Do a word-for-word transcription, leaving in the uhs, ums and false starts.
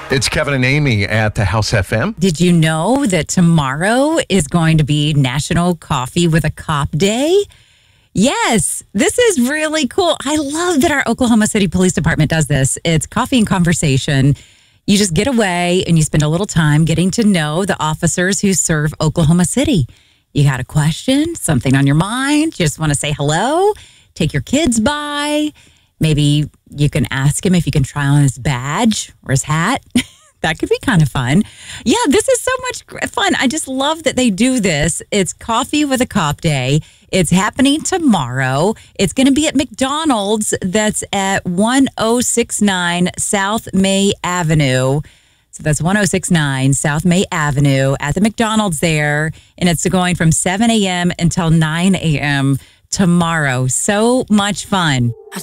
It's Kevin and Amy at the House F M. Did you know that tomorrow is going to be National Coffee with a Cop Day? Yes, this is really cool. I love that our Oklahoma City Police Department does this. It's coffee and conversation. You just get away and you spend a little time getting to know the officers who serve Oklahoma City. You got a question, something on your mind, just want to say hello, take your kids by. Maybe you can ask him if you can try on his badge or his hat. That could be kind of fun. Yeah, this is so much fun. I just love that they do this. It's Coffee with a Cop Day. It's happening tomorrow. It's going to be at McDonald's. That's at one oh six nine South May Avenue. So that's one oh six nine South May Avenue at the McDonald's there. And it's going from seven a.m. until nine a.m. tomorrow. So much fun.